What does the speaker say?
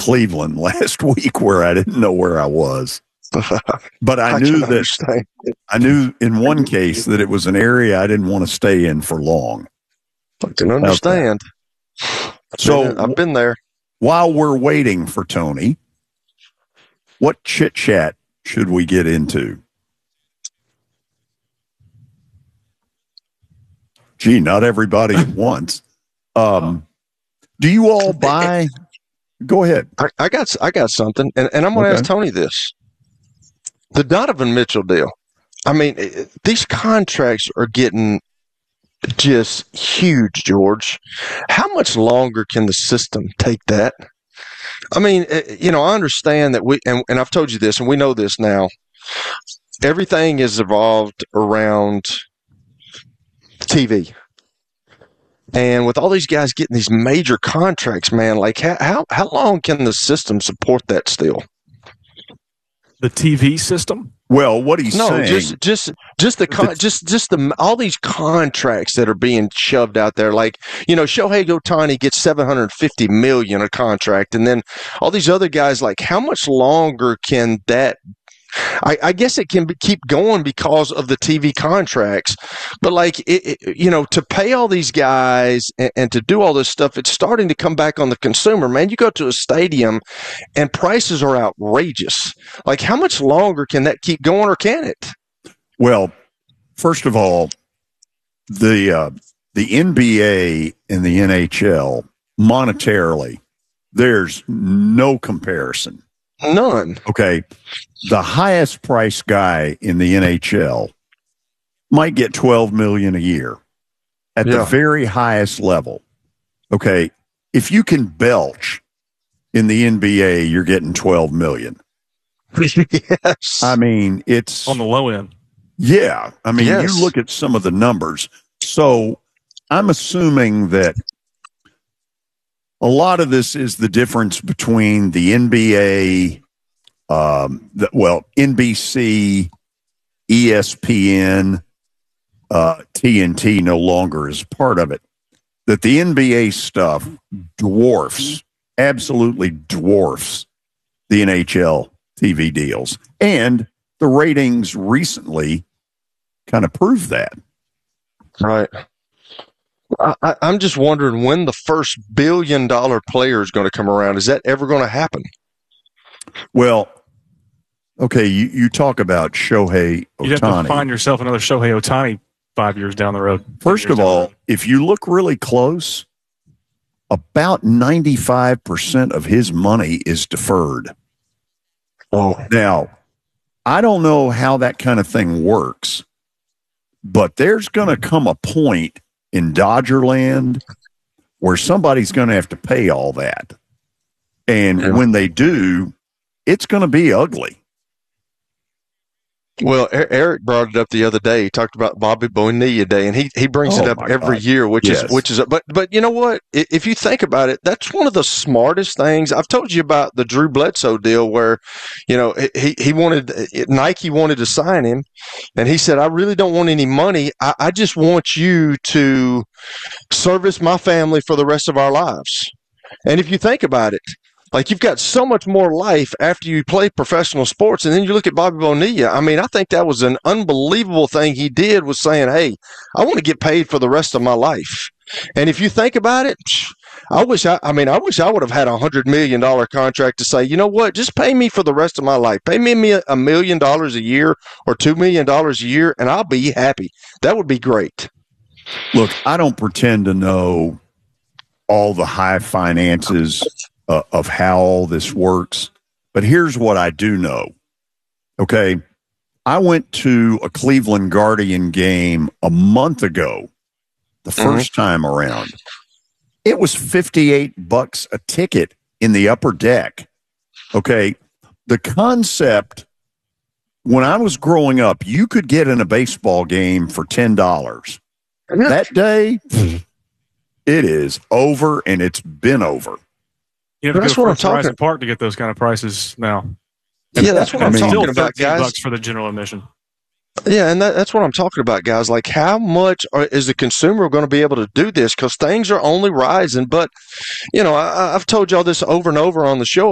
Cleveland last week where I didn't know where I was. But I knew in one case that it was an area I didn't want to stay in for long. I can understand. So I've been there. While we're waiting for Tony, what chit chat should we get into? Gee, not everybody at once. Do you all buy? Go ahead. I got something, and I'm going to ask Tony this. The Donovan Mitchell deal. I mean, these contracts are getting just huge, George. How much longer can the system take that? I mean, I understand that and I've told you this, and we know this now. Everything is evolved around TV. And with all these guys getting these major contracts, man, like how long can the system support that still? The TV system? Well, what he's saying, just all these contracts that are being shoved out there. Like, Shohei Ohtani gets $750 million a contract, and then all these other guys. Like, how much longer can that? I guess it can keep going because of the TV contracts, but to pay all these guys and to do all this stuff, it's starting to come back on the consumer. Man, you go to a stadium and prices are outrageous. Like, how much longer can that keep going, or can it? Well, first of all, the NBA and the NHL monetarily, there's no comparison. None. Okay. The highest priced guy in the NHL might get $12 million a year at the very highest level. Okay. If you can belch in the NBA, you're getting $12 million. Yes. I mean, it's on the low end. Yeah. I mean, you look at some of the numbers. So I'm assuming that a lot of this is the difference between the NBA, NBC, ESPN, TNT no longer is part of it. That the NBA stuff absolutely dwarfs the NHL TV deals. And the ratings recently kind of prove that. Right. I'm just wondering when the first billion-dollar player is going to come around. Is that ever going to happen? Well, okay, you talk about Shohei Ohtani. You'd have to find yourself another Shohei Ohtani 5 years down the road. First of all, if you look really close, about 95% of his money is deferred. Oh. Now, I don't know how that kind of thing works, but there's going to come a point in Dodgerland where somebody's going to have to pay all that. And when they do, it's going to be ugly. Well, Eric brought it up the other day. He talked about Bobby Bonilla Day, and he brings it up every year, which is but you know what? If you think about it, that's one of the smartest things. I've told you about the Drew Bledsoe deal where, he wanted Nike wanted to sign him, and he said, "I really don't want any money. I just want you to service my family for the rest of our lives." And if you think about it, like, you've got so much more life after you play professional sports. And then you look at Bobby Bonilla. I mean, I think that was an unbelievable thing he did, was saying, hey, I want to get paid for the rest of my life. And if you think about it, I wish I would have had $100 million contract to say, you know what, just pay me for the rest of my life. Pay me $1 million a year or $2 million a year, and I'll be happy. That would be great. Look, I don't pretend to know all the high finances of how all this works, but here's what I do know. Okay. I went to a Cleveland Guardian game a month ago, the first time around. It was $58 a ticket in the upper deck. Okay. The concept, when I was growing up, you could get in a baseball game for $10. That day, it is over, and it's been over. You have to go to Horizon Park to get those kind of prices now. Yeah, that's what I'm talking about, guys. $13 for the general admission. Yeah, and that's what I'm talking about, guys. Like, how much is the consumer going to be able to do this? Because things are only rising. But, I've told y'all this over and over on the show